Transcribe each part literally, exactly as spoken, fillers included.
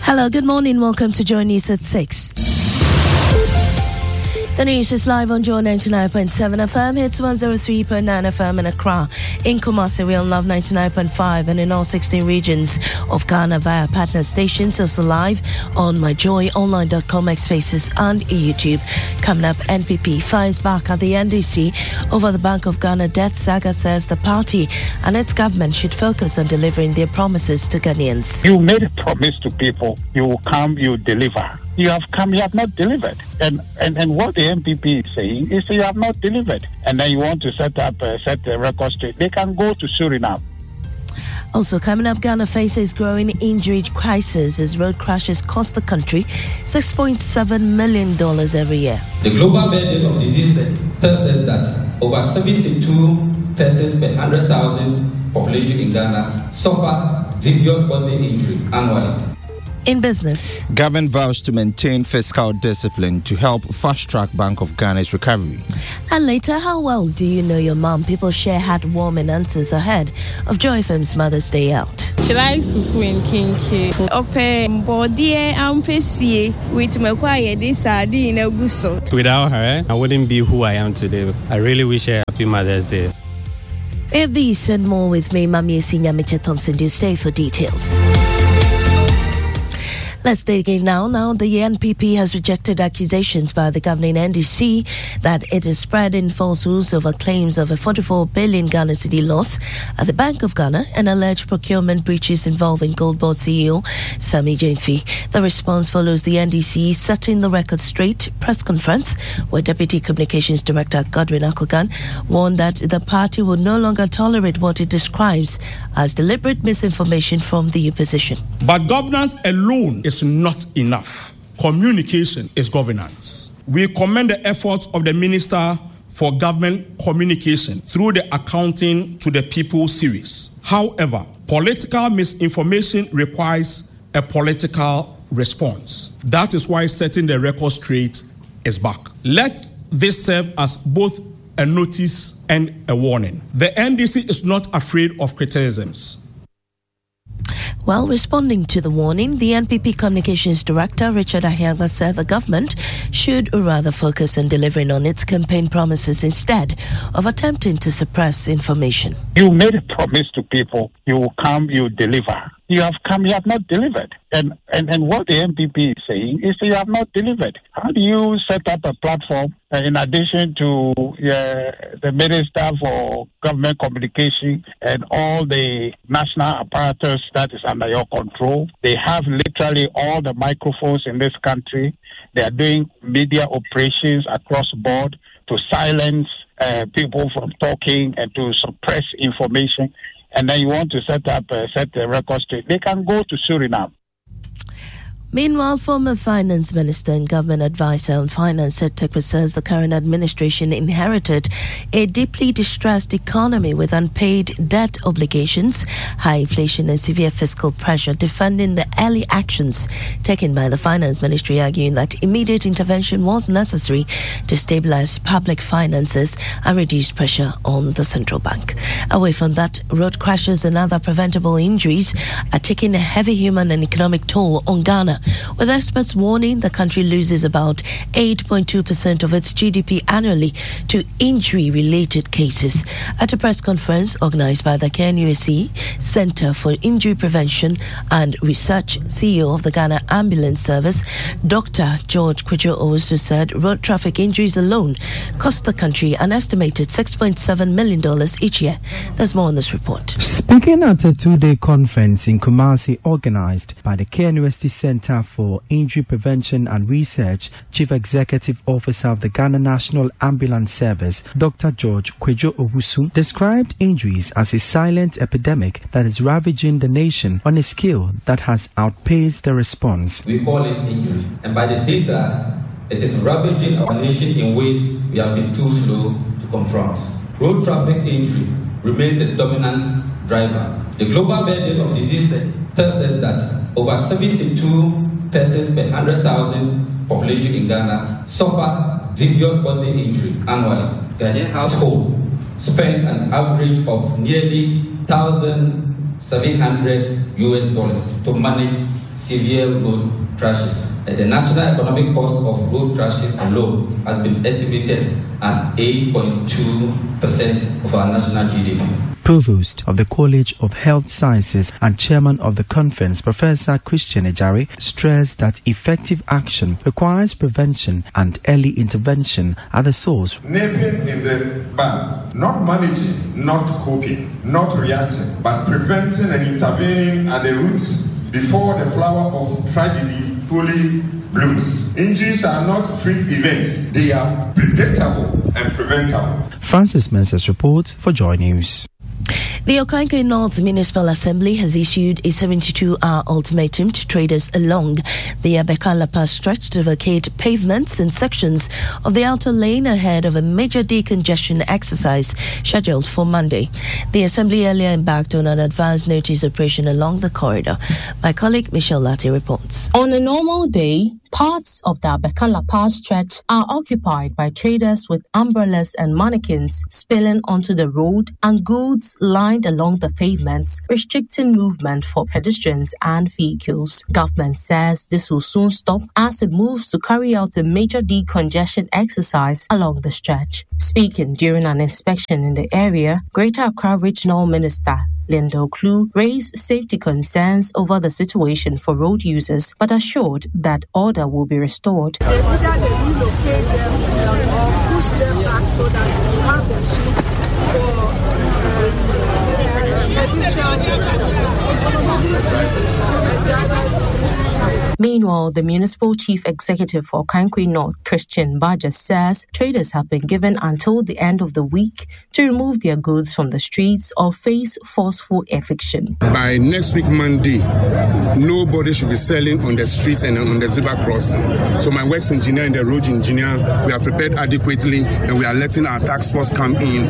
Hello, good morning. Welcome to Joy News at six. The news is live on Joy ninety-nine point seven F M. It's one oh three point nine F M in Accra. In Kumasi, we on Love ninety-nine point five and in all sixteen regions of Ghana via partner stations. Also live on my joy online dot com, X Spaces and YouTube. Coming up, N P P fires back at the N D C over the Bank of Ghana debt saga, says the party and its government should focus on delivering their promises to Ghanaians. You made a promise to people. You will come, you deliver. You have come, you have not delivered. And, and and what the N P P is saying is you have not delivered. And then you want to set up, uh, set the record straight. They can go to Suriname. Also coming up, Ghana faces growing injury crisis as road crashes cost the country six point seven million dollars every year. The global burden of disease tells us that over seventy-two persons per one hundred thousand population in Ghana suffer grievous bodily injury annually. In business, government vows to maintain fiscal discipline to help fast-track Bank of Ghana's recovery. And later, how well do you know your mom? People share heartwarming answers ahead of Joy F M's Mother's Day Out. She likes fufu and kinky. Ope mbodie ampesie with my quiet this sardine guso. Without her, I wouldn't be who I am today. I really wish her happy Mother's Day. We have these and more with me, Mami Esinya Mitchell Thompson. Do stay for details. Let's dig in now. Now, the N P P has rejected accusations by the governing N D C that it is spreading falsehoods over claims of a forty-four billion Ghana cedi loss at the Bank of Ghana and alleged procurement breaches involving Gold Board C E O Sammy Jainfi. The response follows the N D C setting the record straight press conference where Deputy Communications Director Godwin Akogan warned that the party would no longer tolerate what it describes as deliberate misinformation from the opposition. But governance alone is not enough. Communication is governance. We commend the efforts of the Minister for Government Communication through the Accounting to the People series. However, political misinformation requires a political response. That is why setting the record straight is back. Let this serve as both a notice and a warning. The N D C is not afraid of criticisms. Well, responding to the warning, the N P P Communications Director, Richard Ahiagba, said the government should rather focus on delivering on its campaign promises instead of attempting to suppress information. You made a promise to people. You will come, you deliver. You have come, you have not delivered. And, and, and what the N P P is saying is you have not delivered. How do you set up a platform uh, in addition to uh, the Minister for Government Communication and all the national apparatus that is under your control? They have literally all the microphones in this country. They are doing media operations across board to silence uh, people from talking and to suppress information. And then you want to set up, uh, set the record straight. They can go to Suriname. Meanwhile, former Finance Minister and Government Advisor on Finance Ed Tekwe says the current administration inherited a deeply distressed economy with unpaid debt obligations, high inflation and severe fiscal pressure, defending the early actions taken by the Finance Ministry, arguing that immediate intervention was necessary to stabilize public finances and reduce pressure on the central bank. Away from that, road crashes and other preventable injuries are taking a heavy human and economic toll on Ghana, with experts warning the country loses about eight point two percent of its G D P annually to injury-related cases. At a press conference organized by the K N U S C Center for Injury Prevention and Research, C E O of the Ghana Ambulance Service, Doctor George Kwadwo Owusu, said road traffic injuries alone cost the country an estimated six point seven million dollars each year. There's more on this report. Speaking at a two-day conference in Kumasi organized by the K N U S C Center for Injury Prevention and Research, Chief Executive Officer of the Ghana National Ambulance Service, Doctor George Kwadwo Owusu, described injuries as a silent epidemic that is ravaging the nation on a scale that has outpaced the response. We call it injury, and by the data, it is ravaging our nation in ways we have been too slow to confront. Road traffic injury remains the dominant driver. The global burden of disease tells us that over seventy-two persons per one hundred thousand population in Ghana suffer grievous bodily injury annually. Ghanaian household spend an average of nearly one thousand seven hundred U S dollars to manage severe road crashes. And the national economic cost of road crashes alone has been estimated at eight point two percent of our national G D P. Provost of the College of Health Sciences and Chairman of the conference, Professor Christian Ejari, stressed that effective action requires prevention and early intervention at the source. Nipping in the bud, not managing, not coping, not reacting, but preventing and intervening at the roots before the flower of tragedy fully blooms. Injuries are not freak events, they are predictable and preventable. Francis Mensah's report for Joy News. The Okaigwe North Municipal Assembly has issued a seventy-two hour ultimatum to traders along the Abeka-Lapa stretch to vacate pavements and sections of the outer lane ahead of a major decongestion exercise scheduled for Monday. The Assembly earlier embarked on an advance notice operation along the corridor. My colleague Michelle Latte reports. On a normal day, parts of the Abeka-Lapa stretch are occupied by traders with umbrellas and mannequins spilling onto the road and goods lined along the pavements, restricting movement for pedestrians and vehicles. Government says this will soon stop as it moves to carry out a major decongestion exercise along the stretch. Speaking during an inspection in the area, Greater Accra Regional Minister Linda Oklu raised safety concerns over the situation for road users, but assured that order will be restored. Either they relocate them or push them back so that we have the street for Meanwhile, the municipal chief executive for Okaigwe North, Christian Baja, says traders have been given until the end of the week to remove their goods from the streets or face forceful eviction. By next week, Monday, nobody should be selling on the street and on the zebra crossing. So my works engineer and the road engineer, we are prepared adequately and we are letting our task force come in.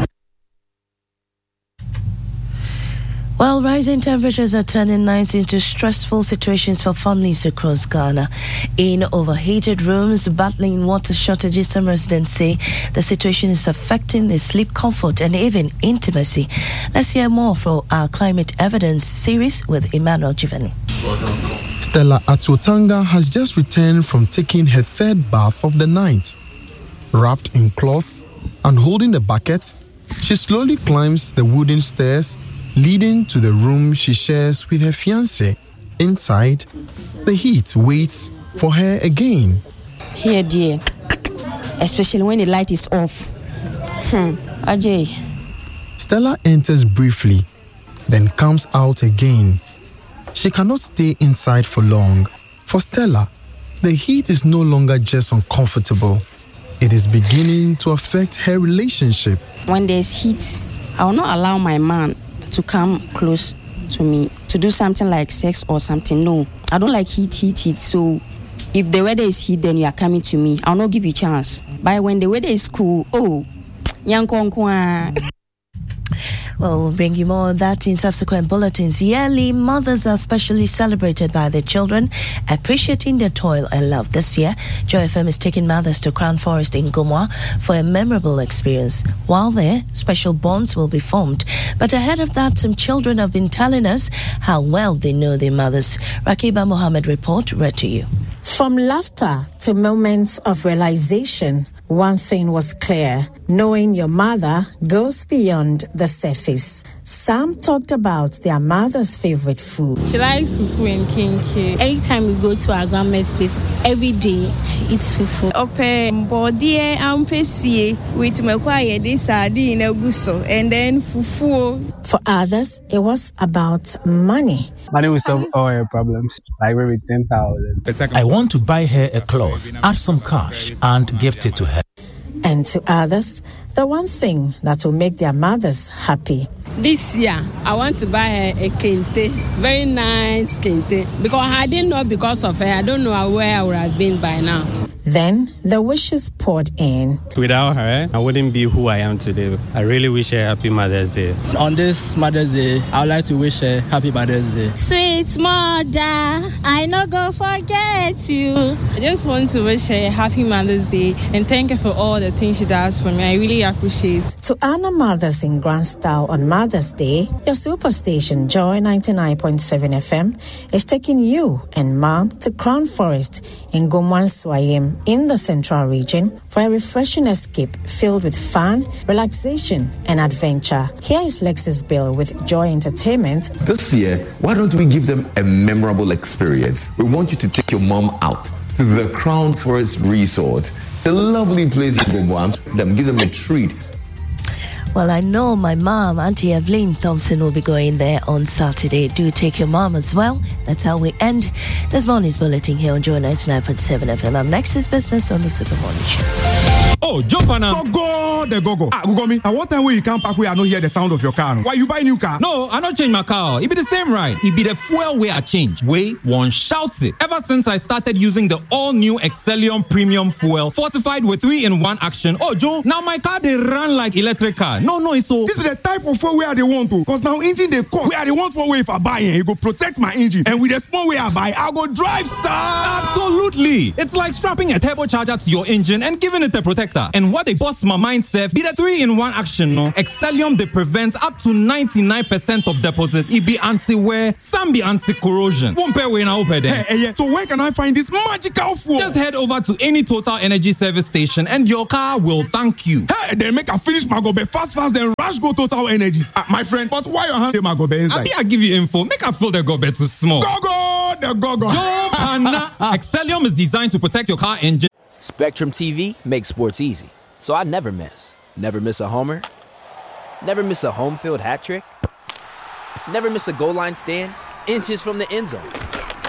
While rising temperatures are turning nights into stressful situations for families across Ghana. In overheated rooms, battling water shortages, some residents say the situation is affecting their sleep comfort and even intimacy. Let's hear more from our Climate Evidence series with Emmanuel Jivani. Stella Atuotanga has just returned from taking her third bath of the night. Wrapped in cloth and holding the bucket, she slowly climbs the wooden stairs leading to the room she shares with her fiancé. Inside, the heat waits for her again. Here, dear, especially when the light is off. Hmm, Ajay. Stella enters briefly, then comes out again. She cannot stay inside for long. For Stella, the heat is no longer just uncomfortable. It is beginning to affect her relationship. When there's heat, I will not allow my man to come close to me to do something like sex or something. No, I don't like heat, heat, heat. So if the weather is heat, then you are coming to me. I'll not give you a chance. But when the weather is cool, oh, young konkwa. Well, we'll bring you more of that in subsequent bulletins. Yearly, mothers are specially celebrated by their children, appreciating their toil and love. This year, Joy F M is taking mothers to Crown Forest in Gomwa for a memorable experience. While there, special bonds will be formed. But ahead of that, some children have been telling us how well they know their mothers. Rakiba Mohammed report read to you. From laughter to moments of realization, one thing was clear: knowing your mother goes beyond the surface. Some talked about their mother's favorite food. She likes fufu and kinky. Anytime we go to our grandma's place, every day she eats fufu. Ope bodie ampesie with mekwaye de sardine eguso and then fufu. For others, it was about money. Money will solve all her problems, like maybe ten thousand. I want to buy her a cloth, add some cash, and gift it to her. And to others, the one thing that will make their mothers happy. This year, I want to buy her a kente, very nice kente, because I didn't know because of her. I don't know where I would have been by now. Then the wishes poured in. Without her, I wouldn't be who I am today. I really wish her happy Mother's Day. On this Mother's Day, I would like to wish her happy Mother's Day. Sweet mother, I no go forget Matthew. I just want to wish her a happy Mother's Day and thank her for all the things she does for me. I really appreciate it. To honor mothers in grand style on Mother's Day, your superstation Joy ninety-nine point seven F M is taking you and Mom to Crown Forest in Gomwan Swayim in the Central Region for a refreshing escape filled with fun, relaxation, and adventure. Here is Lexus Bill with Joy Entertainment. This year, why don't we give them a memorable experience? We want you to take your mom out to the Crown Forest Resort, the lovely place in Gomwan. Them give them a treat. Well, I know my mom, Auntie Evelyn Thompson, will be going there on Saturday. Do take your mom as well. That's how we end this morning's bulletin here on Joy ninety-nine point seven F M. Up next is business on the Super Morning Show. Oh, jump on now. Go, go, the go, go. Ah, go, me. At what time will you come back where I don't hear the sound of your car? Why you buy new car? No, I don't change my car. It be the same ride. It be the fuel way I change. Way one shouts it. Ever since I started using the all-new Excellium Premium Fuel, fortified with three in one action. Oh, Joe, now my car, they run like electric car. No, no, it's so. This is the type of fuel where they want to. Because now engine they cost. Where they want for way if I buy it, it go protect my engine. And with the small way I buy, I'll go drive, sir. Absolutely. It's like strapping a turbocharger to your engine and giving it a protector. And what they bust my mind, Seth, be the three in one action, no? Excellium, they prevent up to ninety-nine percent of deposit. It be anti-wear, some be anti-corrosion. One pair way now open there. Hey, hey, yeah. So where can I find this magical fuel? Just head over to any Total Energy service station and your car will thank you. Hey, then make a finish my go be fast, fast, then rush go Total Energies. Uh, my friend, but why your hand my go be inside? I be I give you info. Make I feel the go be too small. Go, go, the go, go. Go, Pana. Excellium is designed to protect your car engine. Spectrum T V makes sports easy, so I never miss. Never miss a homer. Never miss a home field hat trick. Never miss a goal line stand inches from the end zone.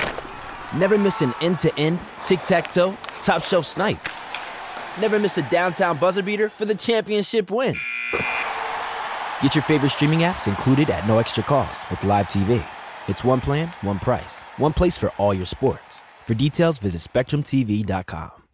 Never miss an end-to-end, tic-tac-toe, top-shelf snipe. Never miss a downtown buzzer beater for the championship win. Get your favorite streaming apps included at no extra cost with Live T V. It's one plan, one price. One place for all your sports. For details, visit spectrum t v dot com.